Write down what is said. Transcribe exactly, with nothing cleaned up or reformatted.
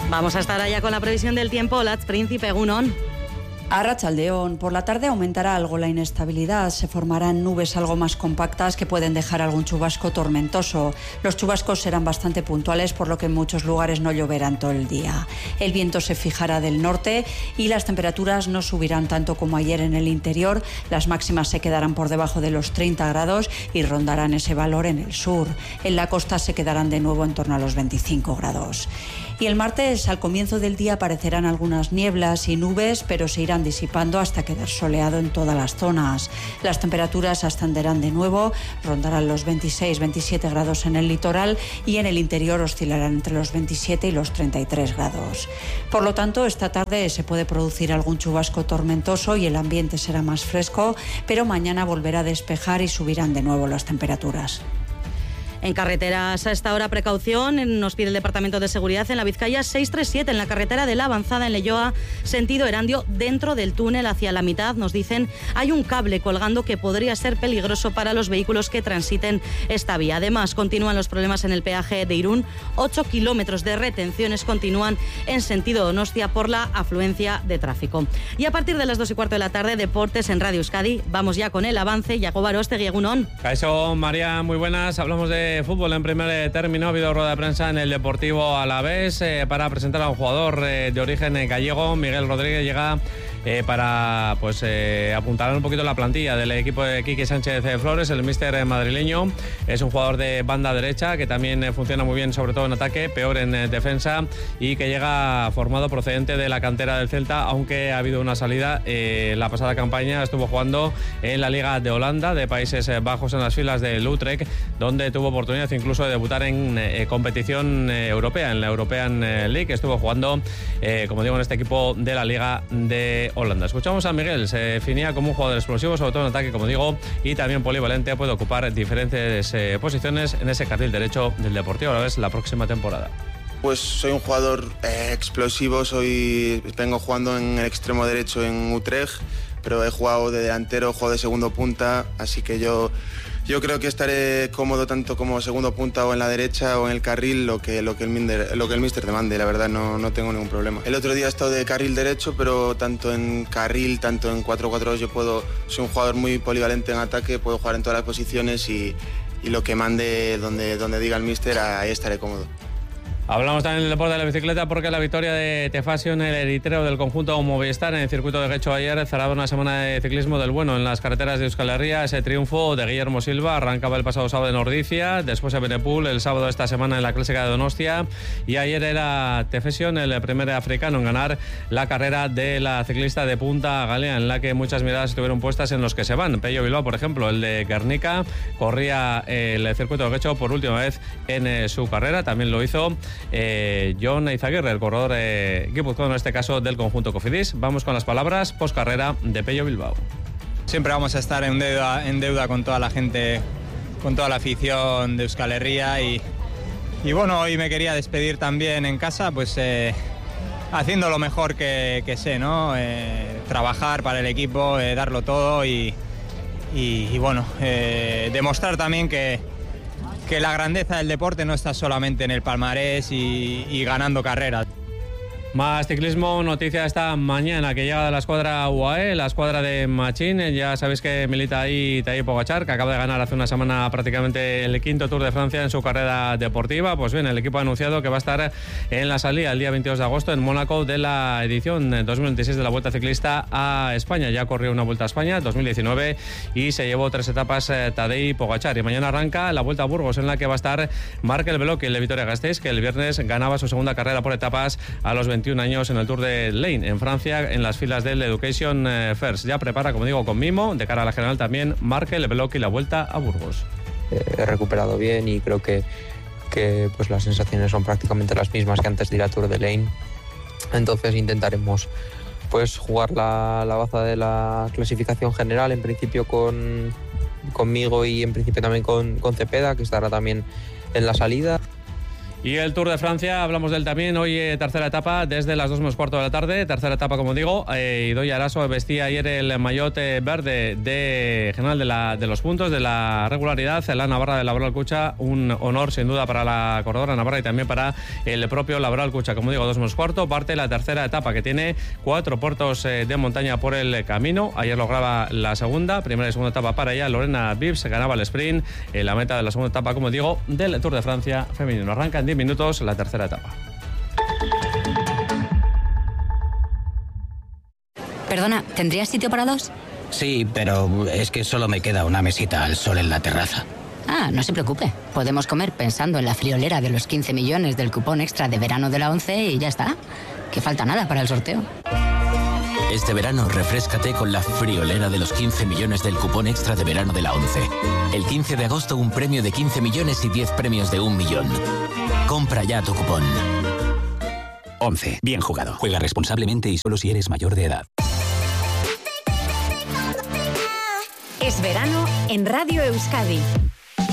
Vamos a estar allá con la previsión del tiempo. Latz Príncipe, egunon. Arratsaldeon, por la tarde aumentará algo la inestabilidad, se formarán nubes algo más compactas que pueden dejar algún chubasco tormentoso. Los chubascos serán bastante puntuales, por lo que en muchos lugares no lloverán todo el día. El viento se fijará del norte y las temperaturas no subirán tanto como ayer en el interior. Las máximas se quedarán por debajo de los treinta grados y rondarán ese valor en el sur. En la costa se quedarán de nuevo en torno a los veinticinco grados. Y el martes, al comienzo del día, aparecerán algunas nieblas y nubes, pero se irán disipando hasta quedar soleado en todas las zonas. Las temperaturas ascenderán de nuevo, rondarán los veintiséis veintisiete grados en el litoral y en el interior oscilarán entre los veintisiete y los treinta y tres grados. Por lo tanto, esta tarde se puede producir algún chubasco tormentoso y el ambiente será más fresco, pero mañana volverá a despejar y subirán de nuevo las temperaturas. En carreteras a esta hora, precaución, nos pide el Departamento de Seguridad en la Vizcaya seiscientos treinta y siete, en la carretera de la Avanzada en Leioa, sentido Erandio, dentro del túnel hacia la mitad, nos dicen, hay un cable colgando que podría ser peligroso para los vehículos que transiten esta vía. Además, continúan los problemas en el peaje de Irún, ocho kilómetros de retenciones continúan en sentido Donostia por la afluencia de tráfico. Y a partir de las dos y cuarto de la tarde, deportes en Radio Euskadi, vamos ya con el avance. Yago Barostegui, egunon. Caixo, María, muy buenas, hablamos de fútbol en primer término. Ha habido rueda de prensa en el Deportivo Alavés eh, para presentar a un jugador eh, de origen eh, gallego. Miguel Rodríguez llega eh, para pues eh, apuntalar un poquito la plantilla del equipo de Quique Sánchez Flores, el míster madrileño. Es un jugador de banda derecha que también eh, funciona muy bien, sobre todo en ataque, peor en eh, defensa, y que llega formado procedente de la cantera del Celta, aunque ha habido una salida. Eh, la pasada campaña estuvo jugando en la Liga de Holanda, de Países Bajos, en las filas del Utrecht, donde tuvo oportunidad incluso de debutar en eh, competición eh, europea, en la European League. Estuvo jugando, eh, como digo, en este equipo de la Liga de Holanda. Escuchamos a Miguel, se definía como un jugador explosivo, sobre todo en ataque, como digo, y también polivalente, puede ocupar diferentes eh, posiciones en ese carril derecho del Deportivo Alavés la próxima temporada. Pues soy un jugador eh, explosivo, soy vengo jugando en el extremo derecho en Utrecht, pero he jugado de delantero, juego de segundo punta, así que yo Yo creo que estaré cómodo tanto como segundo punta o en la derecha o en el carril, lo que, lo que, el, minder, lo que el míster demande, la verdad no, no tengo ningún problema. El otro día he estado de carril derecho, pero tanto en carril, tanto en cuatro cuatro dos yo puedo, soy un jugador muy polivalente en ataque, puedo jugar en todas las posiciones y, y lo que mande donde, donde diga el míster, ahí estaré cómodo. Hablamos también del deporte de la bicicleta porque la victoria de Tefasio, el eritreo del conjunto Movistar, en el circuito de Guecho ayer cerraba una semana de ciclismo del bueno en las carreteras de Euskal Herria. Ese triunfo de Guillermo Silva arrancaba el pasado sábado en Ordizia, después en Benepul, el sábado de esta semana en la clásica de Donostia, y ayer era Tefasio el primer africano en ganar la carrera de la ciclista de Punta Galea, en la que muchas miradas estuvieron puestas en los que se van. Pello Bilbao, por ejemplo, el de Guernica, corría el circuito de Guecho por última vez en su carrera, también lo hizo Eh, John Eizaguirre, el corredor eh, guipuzcoano, en este caso del conjunto Cofidis. Vamos con las palabras post carrera de Pello Bilbao. Siempre vamos a estar en deuda, en deuda con toda la gente, con toda la afición de Euskal Herria y, y bueno, hoy me quería despedir también en casa, pues eh, haciendo lo mejor que, que sé, ¿no? Eh, trabajar para el equipo, eh, darlo todo y, y, y bueno, eh, demostrar también que que la grandeza del deporte no está solamente en el palmarés y, y ganando carreras. Más ciclismo, noticia esta mañana que llega de la escuadra U A E, la escuadra de Machín. Ya sabéis que milita ahí Tadej Pogačar, que acaba de ganar hace una semana prácticamente el quinto Tour de Francia en su carrera deportiva. Pues bien, el equipo ha anunciado que va a estar en la salida el día veintidós de agosto en Mónaco de la edición dos mil veintiséis de la Vuelta Ciclista a España. Ya corrió una Vuelta a España dos mil diecinueve y se llevó tres etapas eh, Tadej Pogačar. Y mañana arranca la Vuelta a Burgos, en la que va a estar Markel Beloki, el de Vitoria-Gasteiz, que el viernes ganaba su segunda carrera por etapas a los veintiún años en el Tour de Lane, en Francia, en las filas del Education First. Ya prepara, como digo, con mimo, de cara a la general también, Markel Beloki la Vuelta a Burgos. He recuperado bien y creo que, que pues las sensaciones son prácticamente las mismas que antes de ir a Tour de Lane. Entonces intentaremos pues jugar la, la baza de la clasificación general, en principio con conmigo y en principio también con, con Cepeda, que estará también en la salida. Y el Tour de Francia, hablamos de él también, hoy eh, tercera etapa desde las dos menos cuarto de la tarde, tercera etapa como digo, eh, Idoia Araso vestía ayer el maillot verde de general de, la, de los puntos, de la regularidad, la Navarra de Laboral Cucha, un honor sin duda para la corredora navarra y también para el propio Laboral Cucha, como digo, dos menos cuarto, parte la tercera etapa que tiene cuatro puertos eh, de montaña por el camino, ayer lograba la segunda, primera y segunda etapa para ella, Lorena Vives ganaba el sprint, en la meta de la segunda etapa, como digo, del Tour de Francia femenino, arranca en diez minutos la tercera etapa. Perdona, ¿tendrías sitio para dos? Sí, pero es que solo me queda una mesita al sol en la terraza. Ah, no se preocupe. Podemos comer pensando en la friolera de los quince millones del cupón extra de verano de la ONCE y ya está. Que falta nada para el sorteo. Este verano refréscate con la friolera de los quince millones del cupón extra de verano de la ONCE. El quince de agosto un premio de quince millones y diez premios de un millón. Compra ya tu cupón. ONCE. Bien jugado. Juega responsablemente y solo si eres mayor de edad. Es verano en Radio Euskadi.